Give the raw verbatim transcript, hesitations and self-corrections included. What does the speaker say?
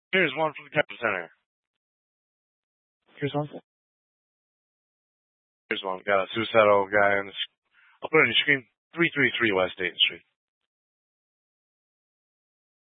Here's one from the Capital Center. Here's one. Here's one. Got a suicidal guy on the. I'll put it on your screen. three thirty-three West eighth Street.